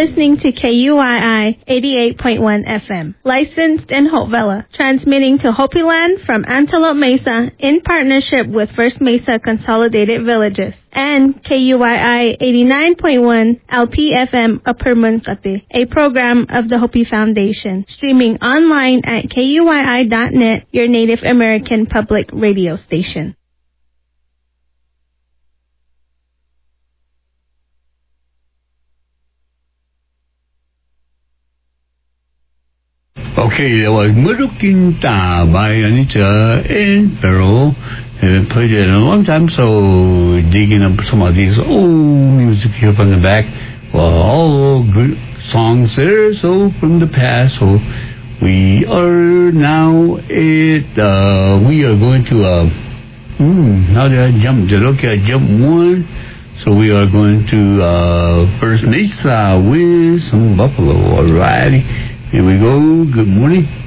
listening to KUII 88.1 FM, licensed in Hopevilla, transmitting to Hopi Land from Antelope Mesa in partnership with First Mesa Consolidated Villages, and KUII 89.1 LPFM Upper Muncate, a program of the Hopi Foundation, streaming online at KUII.net, your Native American public radio station. Okay, that was Murukinta by Anita and Perro. Haven't played it in a long time, so digging up some of these old music here from the back. Well, all good songs there, so from the past. So we are now at, we are going to, how did I jump? Okay, I jumped one. So we are going to First Mesa with some Buffalo. Alrighty. Here we go. Good morning.